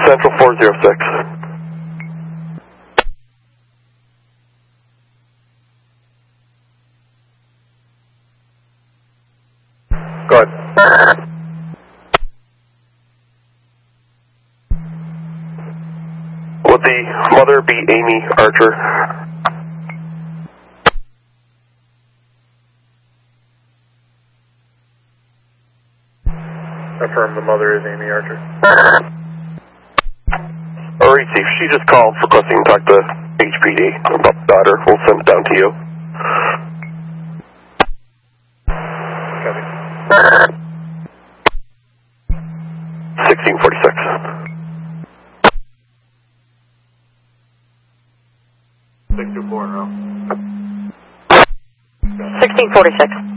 Central 406. Go ahead. Would the mother be Amy Archer? Affirm the mother is Amy Archer. Alright, Chief. She just called requesting to talk to HPD about the daughter. We'll send it down to you. Copy. 1646. 624 now. 1646.